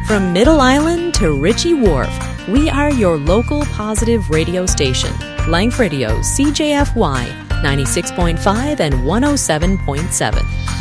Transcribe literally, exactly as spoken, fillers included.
From Middle Island to Ritchie Wharf, we are your local positive radio station. Life Radio, C J F Y, ninety-six point five and one oh seven point seven.